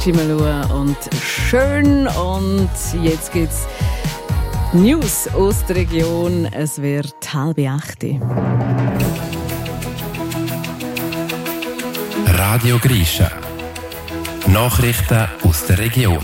Jimalua und schön. Und jetzt gibt's News aus der Region. Es wird 7:30. Radio Grisha. Nachrichten aus der Region.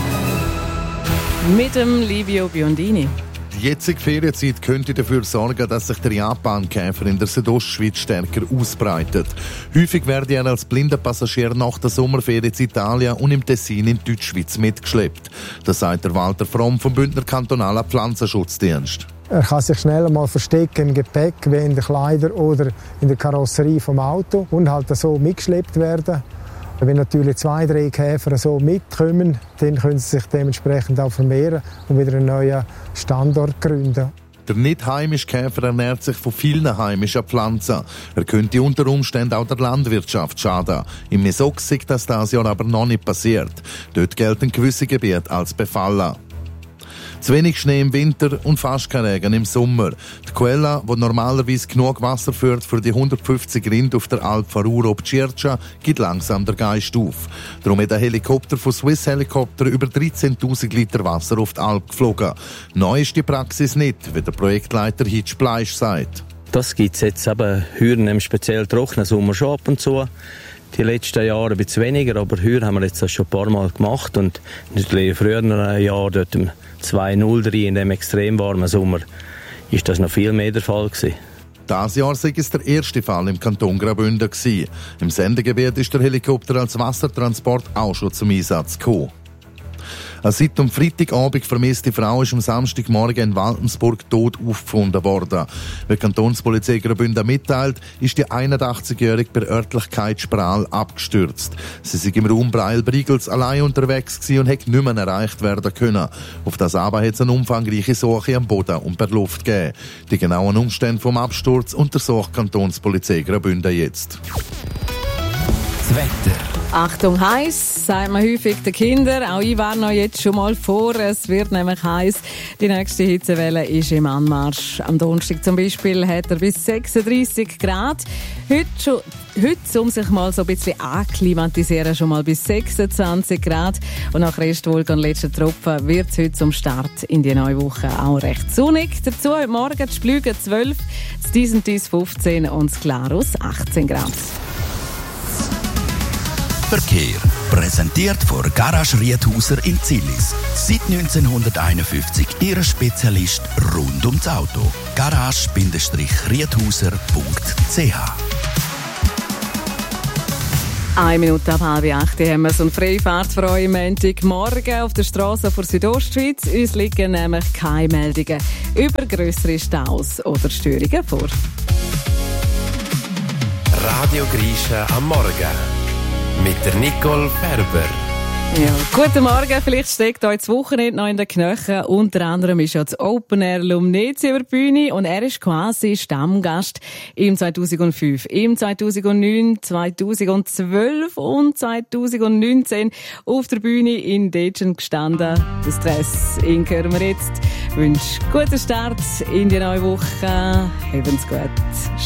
Mit dem Livio Biondini. Die jetzige Ferienzeit könnte dafür sorgen, dass sich der Japankäfer in der Südostschweiz stärker ausbreitet. Häufig werde er als blinder Passagier nach der Sommerferien in Italien und im Tessin in Deutschschweiz mitgeschleppt. Das sagt der Walter Fromm vom Bündner Kantonalen Pflanzenschutzdienst. Er kann sich schnell mal verstecken im Gepäck, wie in den Kleidern oder in der Karosserie vom Auto und halt so mitgeschleppt werden. Wenn natürlich 2-3 Käfer so mitkommen, dann können sie sich dementsprechend auch vermehren und wieder einen neuen Standort gründen. Der nicht heimische Käfer ernährt sich von vielen heimischen Pflanzen. Er könnte unter Umständen auch der Landwirtschaft schaden. Im Mesox ist das dieses Jahr aber noch nicht passiert. Dort gelten gewisse Gebiete als befallen. Zu wenig Schnee im Winter und fast kein Regen im Sommer. Die Quelle, die normalerweise genug Wasser führt für die 150 Rinder auf der Alp Faruro ob Circa, gibt langsam der Geist auf. Darum hat ein Helikopter von Swiss Helicopter über 13.000 Liter Wasser auf die Alp geflogen. Neu ist die Praxis nicht, wie der Projektleiter Hitch Bleisch sagt. Das gibt es jetzt eben heuer im speziell trockenen Sommer schon ab und zu. Die letzten Jahre ein bisschen weniger, aber heuer haben wir jetzt das schon ein paar Mal gemacht. Und natürlich in früheren Jahren, dort im 2.03 in dem extrem warmen Sommer, ist das noch viel mehr der Fall gewesen. Dieses Jahr sei es der erste Fall im Kanton Graubünden gewesen. Im Sendegebiet ist der Helikopter als Wassertransport auch schon zum Einsatz gekommen. Eine seit am Freitagabend vermisste Frau ist am Samstagmorgen in Waltensburg tot aufgefunden worden. Wie die Kantonspolizei Graubünden mitteilt, ist die 81-Jährige bei der Örtlichkeit Sprahl abgestürzt. Sie sei im Raum Breil-Briegels allein unterwegs gewesen und hätte nicht mehr erreicht werden können. Auf das aber hat es eine umfangreiche Suche am Boden und per Luft gegeben. Die genauen Umstände vom Absturz untersucht die Kantonspolizei Graubünden jetzt. Das Wetter. Achtung, heiß, sagt man häufig den Kindern. Auch ich warne euch jetzt schon mal vor. Es wird nämlich heiß. Die nächste Hitzewelle ist im Anmarsch. Am Donnerstag zum Beispiel hat er bis 36 Grad. Heute, um sich mal so ein bisschen akklimatisieren, schon mal bis 26 Grad. Und nach Restwolken und letzten Tropfen wird es heute zum Start in die neue Woche auch recht sonnig. Dazu heute Morgen die Splüge 12, das Disentis 15 und das Glarus 18 Grad. Verkehr. Präsentiert von Garage Riedhauser in Zillis. Seit 1951 Ihr Spezialist rund ums Auto. Garage-Riedhauser.ch 1 Minute ab 7:30 haben wir so eine Freifahrt für euch am Montagmorgen auf der Straße vor Südostschweiz. Uns liegen nämlich keine Meldungen über grössere Staus oder Störungen vor. Radio Grisha am Morgen. Mit der Nicole Ferber. Ja, guten Morgen. Vielleicht steckt euch das Wochenende noch in den Knöcheln. Unter anderem ist ja das Open Air Lumnezi über die Bühne und er ist quasi Stammgast im 2005, im 2009, 2012 und 2019 auf der Bühne in Degen gestanden. Den Stress, ihn hören wir jetzt. Ich wünsche guten Start in die neue Woche. Haben's gut.